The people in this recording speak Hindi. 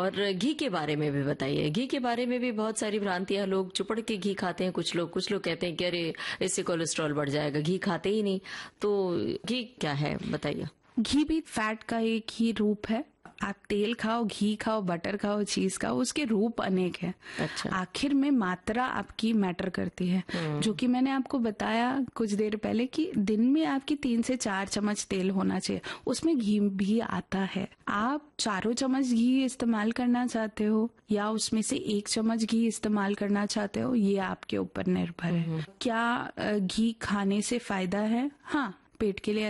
और घी के बारे में भी बताइए। घी के बारे में भी बहुत सारी भ्रांतियां, लोग चुपड़ के घी खाते हैं, कुछ लोग कहते हैं कि अरे इससे कोलेस्ट्रॉल बढ़ जाएगा, घी खाते ही नहीं। तो घी क्या है बताइए। घी भी फैट का एक ही रूप है। आप तेल खाओ, घी खाओ, बटर खाओ, चीज खाओ, उसके रूप अनेक है। अच्छा। आखिर में मात्रा आपकी मैटर करती है, जो कि मैंने आपको बताया कुछ देर पहले कि दिन में आपकी 3 से 4 चम्मच तेल होना चाहिए, उसमें घी भी आता है। आप 4 चम्मच घी इस्तेमाल करना चाहते हो या उसमें से 1 चम्मच घी इस्तेमाल करना चाहते हो, ये आपके ऊपर निर्भर है। क्या घी खाने से फायदा है? हाँ, पेट के लिए